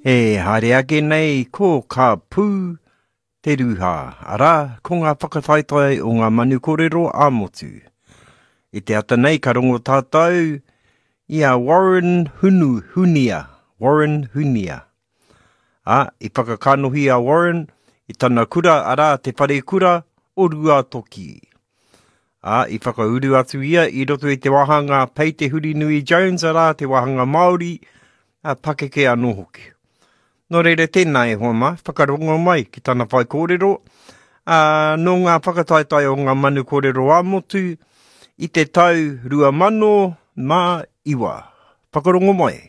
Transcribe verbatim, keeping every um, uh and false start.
He haere ake nei ko ka pū te ruha, ara ko ngā whakataetai o ngā manu kōrero a motu. I te ata nei ka rongo tātou, ia Warren Hunu Hunia, Warren Hunia. A, i whakakanohi a Warren, i tana kura ara te whare kura o rua toki. A, i whakauru atu ia i roto i te wahanga Pei te Huri Nui Jones ara te wahanga Māori, a pakeke anō hoki. Nō reire tēnā e hoa mai, whakarongo mai ki tana whai kōrero, uh, nō ngā whakataetai o ngā manu kōrero a motu, i te tau rua mano mā iwa. Whakarongo mai.